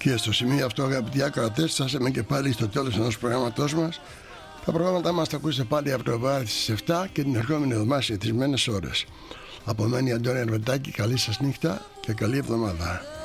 Και στο σημείο αυτό, αγαπητοί ακροατές, φτάσαμε και πάλι στο τέλος ενός προγράμματός μας. Τα προγράμματά μας θα ακούσετε πάλι από το βράδυ στις 7 και την ερχόμενη εβδομάδα σε 3 ώρες. Από μένα η Αντώνη Αρβετάκη, καλή σας νύχτα και καλή εβδομάδα.